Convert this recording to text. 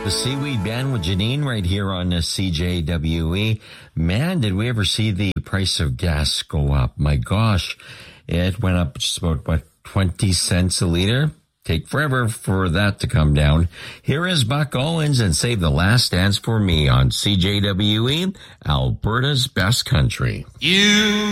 The Seaweed Band with Janine right here on CJWE. Man, did we ever see the price of gas go up? My gosh, it went up just about, 20 cents a liter? Take forever for that to come down. Here is Buck Owens and Save the Last Dance for Me on CJWE, Alberta's best country. You